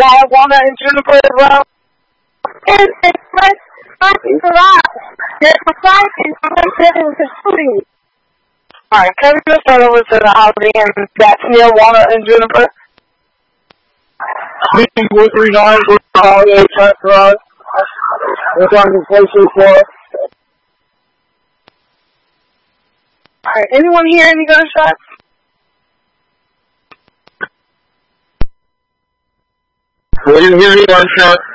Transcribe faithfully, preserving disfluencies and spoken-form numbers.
Wild Walnut and Juniper as well. And it's my parking garage. There's a parking garage and facility. Alright, can we just start over to the Holiday Inn that's near Walnut and Juniper? four three nine for the Holiday Park Garage. We're on the places for. Alright, anyone hear any gunshots? We didn't hear any gunshots.